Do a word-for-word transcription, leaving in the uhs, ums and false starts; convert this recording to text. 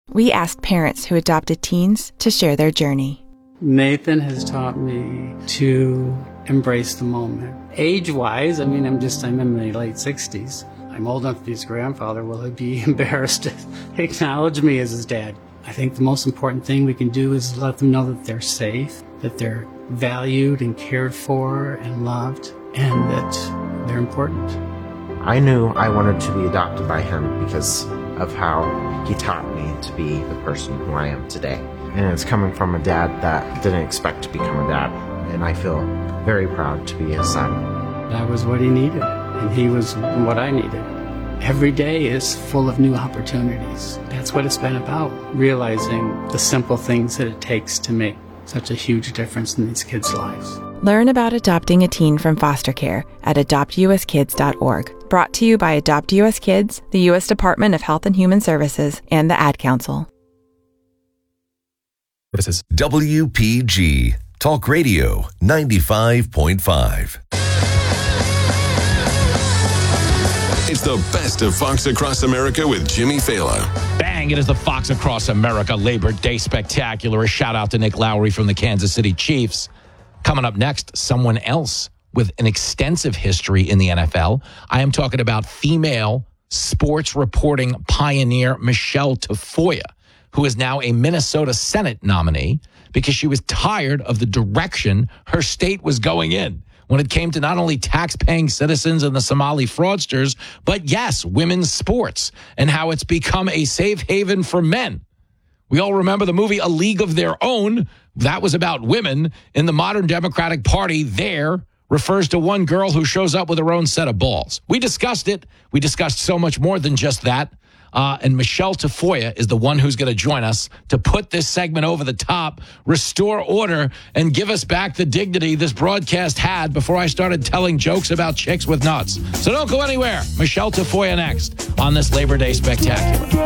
We asked parents who adopted teens to share their journey. Nathan has taught me to embrace the moment. Age-wise, I mean, I'm just, I'm in my late sixties. I'm old enough to be his grandfather. Will he be embarrassed to acknowledge me as his dad? I think the most important thing we can do is let them know that they're safe, that they're valued and cared for and loved, and that they're important. I knew I wanted to be adopted by him because of how he taught me to be the person who I am today. And it's coming from a dad that didn't expect to become a dad. And I feel very proud to be his son. That was what he needed, and he was what I needed. Every day is full of new opportunities. That's what it's been about, realizing the simple things that it takes to make such a huge difference in these kids' lives. Learn about adopting a teen from foster care at adopt u s kids dot org. Brought to you by Adopt U S Kids, the U S Department of Health and Human Services, and the Ad Council. This is W P G Talk Radio ninety-five point five. It's the best of Fox Across America with Jimmy Fallon. Bang, it is the Fox Across America Labor Day Spectacular. A shout out to Nick Lowry from the Kansas City Chiefs. Coming up next, someone else with an extensive history in the N F L. I am talking about female sports reporting pioneer Michelle Tafoya, who is now a Minnesota Senate nominee because she was tired of the direction her state was going in when it came to not only tax-paying citizens and the Somali fraudsters, but yes, women's sports and how it's become a safe haven for men. We all remember the movie A League of Their Own. That was about women. In the modern Democratic Party, there refers to one girl who shows up with her own set of balls. We discussed it. We discussed so much more than just that. Uh, and Michelle Tafoya is the one who's going to join us to put this segment over the top, restore order, and give us back the dignity this broadcast had before I started telling jokes about chicks with nuts. So don't go anywhere. Michelle Tafoya next on this Labor Day Spectacular.